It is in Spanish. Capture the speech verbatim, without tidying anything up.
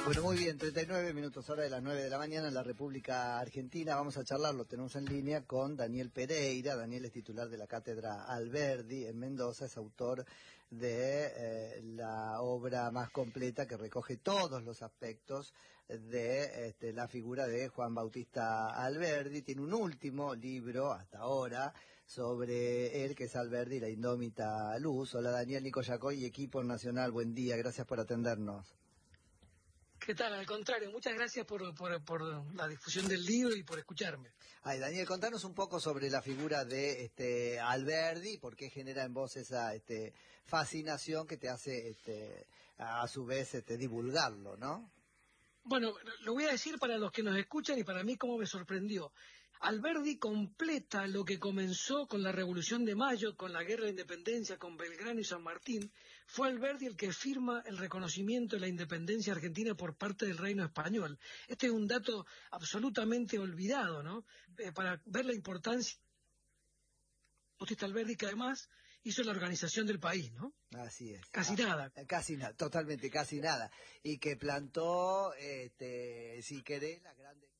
Bueno, muy bien, treinta y nueve minutos, hora de las nueve de la mañana en la República Argentina. Vamos a charlar, lo tenemos en línea con Daniel Pereira. Daniel es titular de la Cátedra Alberdi en Mendoza, es autor de eh, la obra más completa que recoge todos los aspectos de este, la figura de Juan Bautista Alberdi. Tiene un último libro, hasta ahora, sobre él, que es Alberdi, la indómita luz. Hola Daniel, Nico Yacoy y equipo nacional, buen día, gracias por atendernos. ¿Qué tal? Al contrario, muchas gracias por, por, por la difusión del libro y por escucharme. Ay, Daniel, contanos un poco sobre la figura de este Alberdi, por qué genera en vos esa este, fascinación que te hace, este, a su vez, este, divulgarlo, ¿no? Bueno, lo voy a decir para los que nos escuchan y para mí cómo me sorprendió. Alberdi completa lo que comenzó con la Revolución de Mayo, con la Guerra de Independencia, con Belgrano y San Martín. Fue Alberdi el que firma el reconocimiento de la independencia argentina por parte del Reino Español. Este es un dato absolutamente olvidado, ¿no? Eh, para ver la importancia de Bautista Alberdi, que además hizo la organización del país, ¿no? Así es. Casi ah, nada. Casi nada, totalmente, casi nada. Y que plantó, este, si querés, la grande...